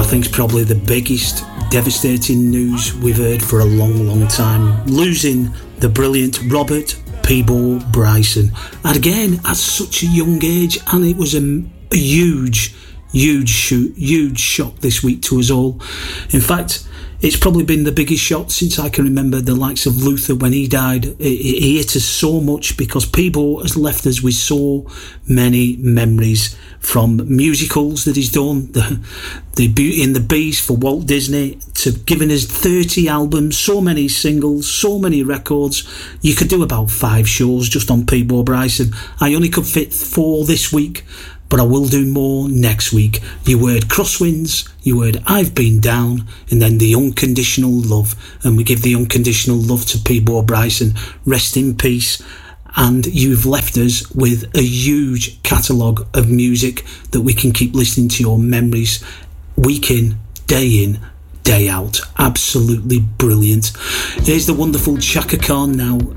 think it's probably the biggest devastating news we've heard for a long, long time. Losing the brilliant Robert Peabo Bryson. And again, at such a young age, and it was a huge shock this week to us all. In fact, it's probably been the biggest shock since I can remember, the likes of Luther when he died. He hit us so much because Peabo has left us with so many memories from musicals that he's done, the Beauty and the Beast for Walt Disney, to giving us 30 albums, so many singles, so many records. You could do about 5 shows just on Peabo Bryson. I only could fit 4 this week, but I will do more next week. You heard Crosswinds, you heard I've Been Down, and then The Unconditional Love. And we give the unconditional love to Peabo Bryson. Rest in peace. And you've left us with a huge catalogue of music that we can keep listening to your memories week in, day out. Absolutely brilliant. Here's the wonderful Chaka Khan now,